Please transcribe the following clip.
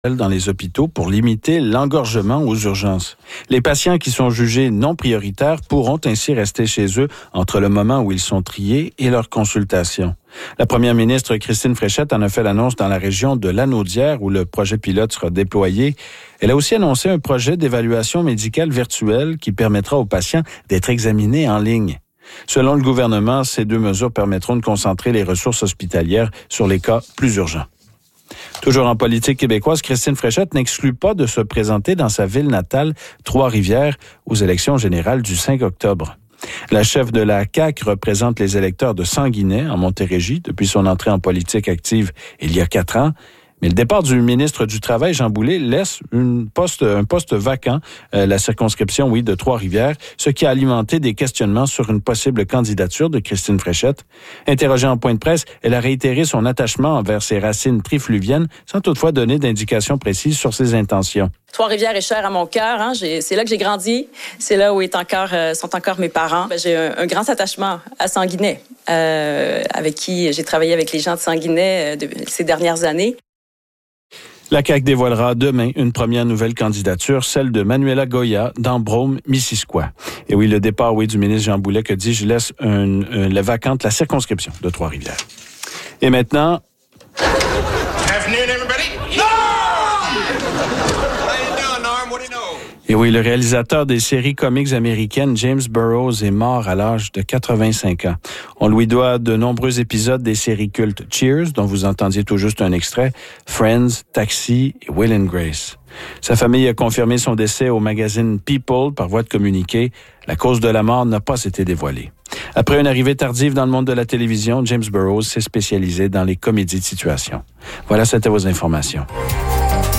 dans les hôpitaux pour limiter l'engorgement aux urgences. Les patients qui sont jugés non prioritaires pourront ainsi rester chez eux entre le moment où ils sont triés et leur consultation. La première ministre Christine Fréchette en a fait l'annonce dans la région de Lanaudière où le projet pilote sera déployé. Elle a aussi annoncé un projet d'évaluation médicale virtuelle qui permettra aux patients d'être examinés en ligne. Selon le gouvernement, ces deux mesures permettront de concentrer les ressources hospitalières sur les cas plus urgents. Toujours en politique québécoise, Christine Fréchette n'exclut pas de se présenter dans sa ville natale, Trois-Rivières, aux élections générales du 5 octobre. La chef de la CAQ représente les électeurs de Sanguinet, en Montérégie, depuis son entrée en politique active il y a 4 ans. Mais le départ du ministre du Travail, Jean Boulet, laisse un poste vacant, la circonscription, de Trois-Rivières, ce qui a alimenté des questionnements sur une possible candidature de Christine Fréchette. Interrogée en point de presse, elle a réitéré son attachement envers ses racines trifluviennes, sans toutefois donner d'indications précises sur ses intentions. Trois-Rivières est cher à mon cœur. C'est là que j'ai grandi. C'est là où sont encore mes parents. J'ai un grand attachement à Sanguinet, avec qui j'ai travaillé avec les gens de Sanguinet ces dernières années. La CAQ dévoilera demain une première nouvelle candidature, celle de Manuela Goya d'Ambrome-Missisquoi. Et oui, le départ du ministre Jean Boulet que dit, je laisse la vacante la circonscription de Trois-Rivières. Et maintenant... Afternoon, everybody. No! How you doing, Norm? What do you know? Et oui, le réalisateur des séries comiques américaines, James Burrows, est mort à l'âge de 85 ans. On lui doit de nombreux épisodes des séries cultes Cheers, dont vous entendiez tout juste un extrait, Friends, Taxi et Will and Grace. Sa famille a confirmé son décès au magazine People par voie de communiqué. La cause de la mort n'a pas été dévoilée. Après une arrivée tardive dans le monde de la télévision, James Burrows s'est spécialisé dans les comédies de situation. Voilà, c'était vos informations.